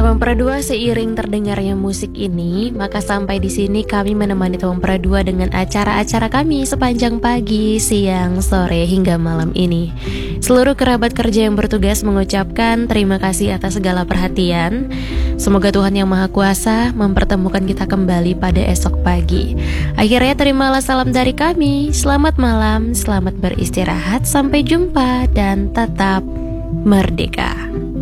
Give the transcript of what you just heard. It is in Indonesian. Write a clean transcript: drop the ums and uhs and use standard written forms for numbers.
Teman Perdua, seiring terdengarnya musik ini, maka sampai di sini kami menemani teman Perdua dengan acara-acara kami sepanjang pagi, siang, sore hingga malam ini. Seluruh kerabat kerja yang bertugas mengucapkan terima kasih atas segala perhatian. Semoga Tuhan Yang Maha Kuasa mempertemukan kita kembali pada esok pagi. Akhirnya terimalah salam dari kami. Selamat malam, selamat beristirahat, sampai jumpa dan tetap merdeka.